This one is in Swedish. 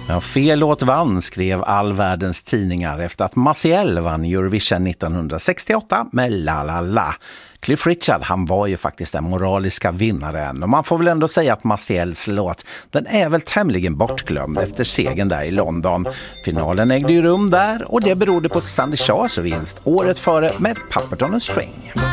Ja, fel låt vann, skrev all världens tidningar efter att Maciel vann Eurovision 1968 med La La La. Cliff Richard, han var ju faktiskt den moraliska vinnaren, och man får väl ändå säga att Maciels låt, den är väl tämligen bortglömd efter segern där i London. Finalen ägde ju rum där, och det berodde på Sandy Shahs vinst året före med Puppet on a String.